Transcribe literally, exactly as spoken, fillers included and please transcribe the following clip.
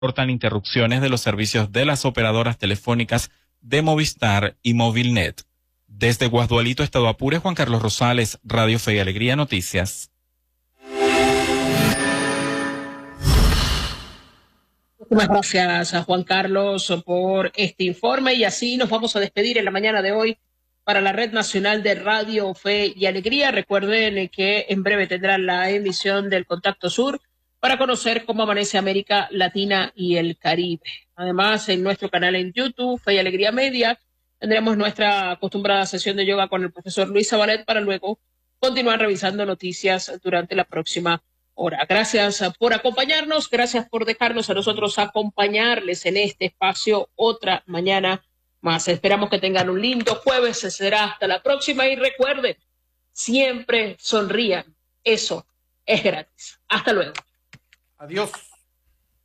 reportan interrupciones de los servicios de las operadoras telefónicas de Movistar y Movilnet. Desde Guasdualito, Estado Apure, Juan Carlos Rosales, Radio Fe y Alegría Noticias. Muchas gracias a Juan Carlos por este informe y así nos vamos a despedir en la mañana de hoy para la Red Nacional de Radio Fe y Alegría. Recuerden que en breve tendrán la emisión del Contacto Sur para conocer cómo amanece América Latina y el Caribe. Además, en nuestro canal en YouTube, Fe y Alegría Media, tendremos nuestra acostumbrada sesión de yoga con el profesor Luis Zabalet para luego continuar revisando noticias durante la próxima hora. Gracias por acompañarnos, gracias por dejarnos a nosotros acompañarles en este espacio otra mañana más. Esperamos que tengan un lindo jueves, será hasta la próxima y recuerden, siempre sonrían, eso es gratis. Hasta luego. Adiós.